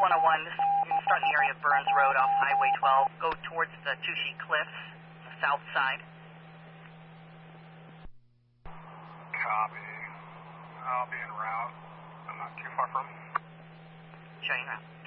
101, start in the area of Burns Road off Highway 12. Go towards the Touchy Cliffs, the south side. Copy. I'll be en route. I'm not too far from. Showing route.